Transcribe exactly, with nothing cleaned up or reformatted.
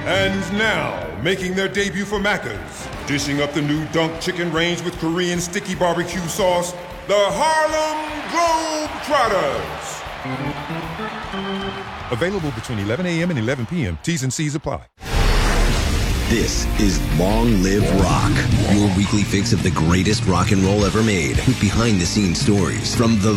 And now, making their debut for Macca's, dishing up the new Dunk Chicken range with Korean sticky barbecue sauce, the Harlem Globetrotters. Available between eleven a.m. and eleven p.m. T's and C's apply. This is Long Live Rock, your weekly fix of the greatest rock and roll ever made, with behind-the-scenes stories from the